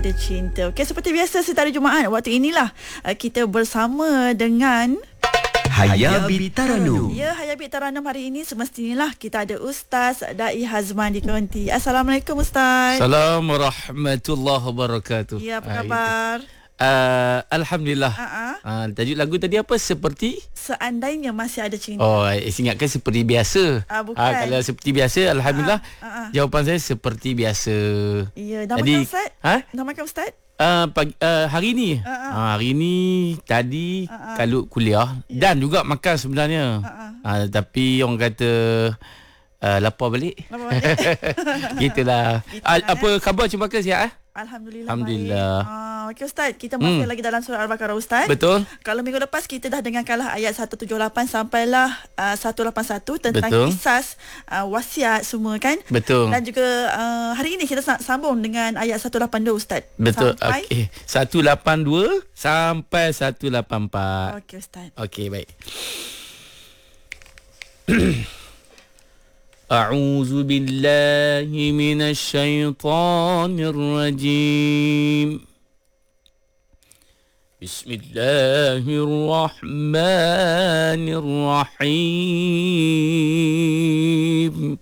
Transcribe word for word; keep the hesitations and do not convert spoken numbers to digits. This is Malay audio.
Ada cinta. Okey, seperti biasa setiap hari Jumaat waktu inilah uh, kita bersama dengan Hayabi Taranum. Ya, Hayabi Taranum hari ini semestinya kita ada Ustaz Dai Hazman di Konti. Assalamualaikum Ustaz. Assalamualaikum warahmatullahi wabarakatuh. Ya, apa khabar? Uh, Alhamdulillah. Uh-uh. Uh, tajuk lagu tadi apa? Seperti? Seandainya masih ada cinta. Oh, saya ingatkan seperti biasa. Ah, bukan. Uh, kalau seperti biasa, Alhamdulillah. Uh-uh. Uh-uh. Jawapan saya seperti biasa. Ya, dah Jadi, makan Ustaz? Ha? Dah makan Ustaz? Uh, pagi, uh, hari ni Uh-uh. uh, Hari ni Tadi Uh-uh. Kalau kuliah Ya. Dan juga makan sebenarnya. Uh-uh. uh, Tapi orang kata uh, lapar balik. Lapar balik. Gitulah. Itulah, uh, Apa khabar? Terima kasih eh? Alhamdulillah. Alhamdulillah. Baik. Ah, okey Ustaz, kita masih Hmm. lagi dalam surah Al-Baqarah Ustaz. Betul. Kalau minggu lepas kita dah dengarkanlah ayat seratus tujuh puluh lapan sampailah uh, seratus lapan puluh satu tentang Betul. kisas uh, wasiat semua kan? Betul. Dan juga uh, hari ini kita sambung dengan ayat seratus lapan puluh dua Ustaz. Betul. Sampai Okey. seratus lapan puluh dua sampai seratus lapan puluh empat. Okey Ustaz. Okey, baik. A'udzu billahi minasyaitonir rajim. Bismillahirrahmanirrahim.